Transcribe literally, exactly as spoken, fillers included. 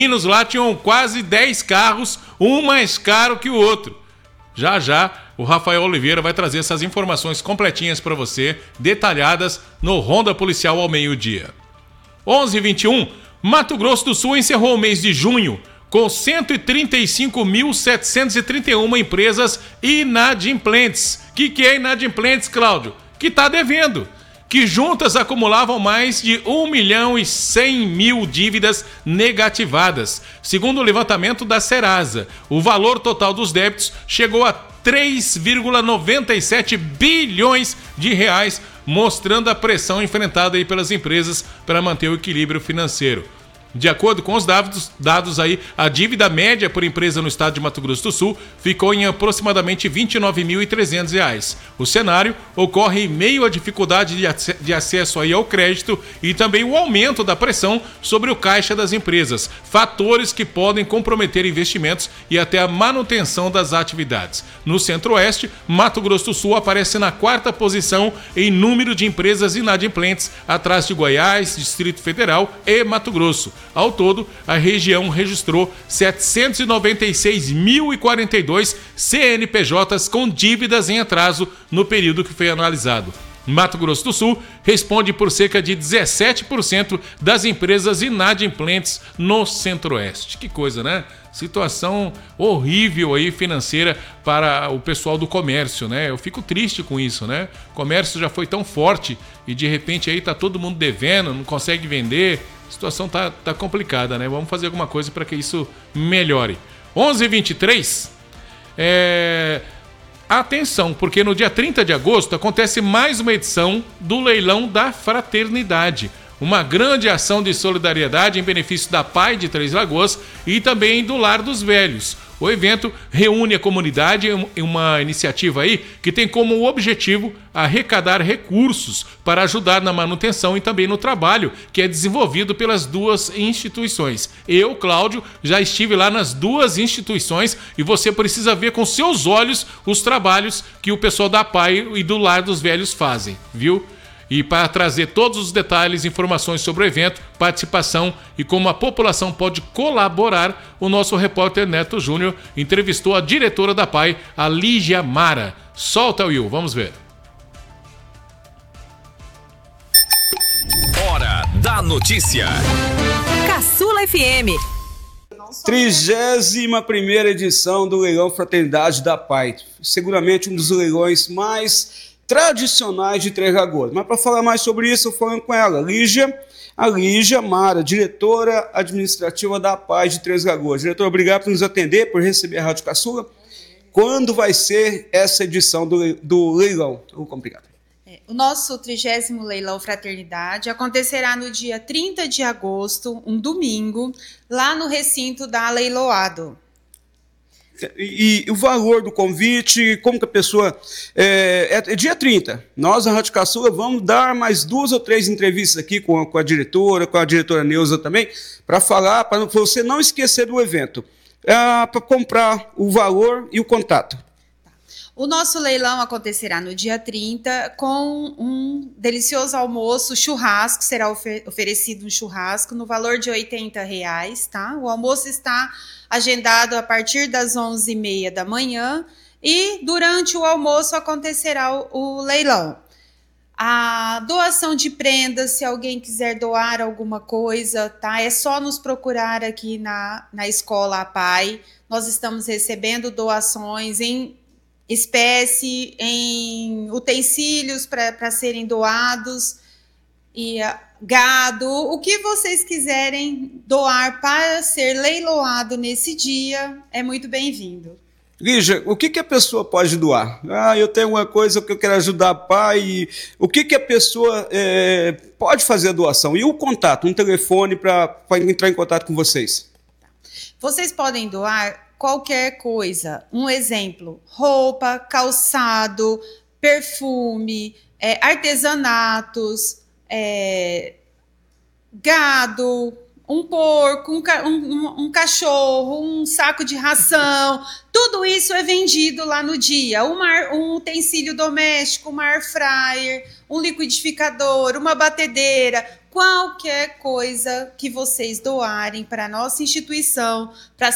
meninos lá tinham quase dez carros, um mais caro que o outro. Já já o Rafael Oliveira vai trazer essas informações completinhas para você, detalhadas no Ronda Policial ao meio-dia. onze e vinte e um, Mato Grosso do Sul encerrou o mês de junho com cento e trinta e cinco mil setecentas e trinta e uma empresas inadimplentes. O que, que é inadimplentes, Cláudio? Que está devendo. Que juntas acumulavam mais de um milhão e cem mil dívidas negativadas. Segundo o levantamento da Serasa, o valor total dos débitos chegou a três vírgula noventa e sete bilhões de reais, mostrando a pressão enfrentada aí pelas empresas para manter o equilíbrio financeiro. De acordo com os dados, dados aí, a dívida média por empresa no estado de Mato Grosso do Sul ficou em aproximadamente vinte e nove mil e trezentos reais. O cenário ocorre em meio à dificuldade de, ac- de acesso aí ao crédito e também o aumento da pressão sobre o caixa das empresas, fatores que podem comprometer investimentos e até a manutenção das atividades. No Centro-Oeste, Mato Grosso do Sul aparece na quarta posição em número de empresas inadimplentes, atrás de Goiás, Distrito Federal e Mato Grosso. Ao todo, a região registrou setecentos e noventa e seis mil e quarenta e dois C N P Js com dívidas em atraso no período que foi analisado. Mato Grosso do Sul responde por cerca de dezessete por cento das empresas inadimplentes no Centro-Oeste. Que coisa, né? Situação horrível aí financeira para o pessoal do comércio, né? Eu fico triste com isso, né? O comércio já foi tão forte e de repente aí tá todo mundo devendo, não consegue vender. A situação tá, tá complicada, né? Vamos fazer alguma coisa para que isso melhore. onze e vinte e três, é... atenção, porque no dia trinta de agosto acontece mais uma edição do Leilão da Fraternidade. Uma grande ação de solidariedade em benefício da P A I de Três Lagoas e também do Lar dos Velhos. O evento reúne a comunidade em uma iniciativa aí que tem como objetivo arrecadar recursos para ajudar na manutenção e também no trabalho que é desenvolvido pelas duas instituições. Eu, Cláudio, já estive lá nas duas instituições e você precisa ver com seus olhos os trabalhos que o pessoal da P A I e do Lar dos Velhos fazem, viu? E para trazer todos os detalhes, informações sobre o evento, participação e como a população pode colaborar, o nosso repórter Neto Júnior entrevistou a diretora da P A I, a Lígia Mara. Solta, Will, vamos ver. Hora da notícia. Caçula F M. trigésima primeira edição do Leilão Fraternidade da P A I. Seguramente um dos leilões mais tradicionais de Três Lagoas. Mas para falar mais sobre isso, eu falando com ela, Lígia, a Lígia Mara, diretora administrativa da P A I de Três Lagoas. Diretora, obrigado por nos atender, por receber a Rádio Caçula. Quando vai ser essa edição do, do leilão? Obrigado. É, o nosso trigésimo Leilão Fraternidade acontecerá no dia trinta de agosto, um domingo, lá no recinto da Leiloado. E, e o valor do convite, como que a pessoa... É, é, é dia trinta, nós, a Rádio Caçula, vamos dar mais duas ou três entrevistas aqui com a, com a diretora, com a diretora Neuza também, para falar, para você não esquecer do evento, é, para comprar o valor e o contato. O nosso leilão acontecerá no dia trinta com um delicioso almoço, churrasco, será ofer- oferecido um churrasco no valor de oitenta reais, tá? O almoço está agendado a partir das onze e meia da manhã e durante o almoço acontecerá o, o leilão. A doação de prendas, se alguém quiser doar alguma coisa, tá? É só nos procurar aqui na, na escola A P A I. Nós estamos recebendo doações em espécie, em utensílios para serem doados, e uh, gado, o que vocês quiserem doar para ser leiloado nesse dia, é muito bem-vindo. Lígia, o que, que a pessoa pode doar? Ah, eu tenho uma coisa que eu quero ajudar a P A I. O que, que a pessoa é, pode fazer a doação? E o contato, um telefone para entrar em contato com vocês? Vocês podem doar qualquer coisa. Um exemplo, roupa, calçado, perfume, é, artesanatos, é, gado, um porco, um, um, um cachorro, um saco de ração, tudo isso é vendido lá no dia. Uma, um utensílio doméstico, uma air fryer, um liquidificador, uma batedeira, qualquer coisa que vocês doarem para a nossa instituição, para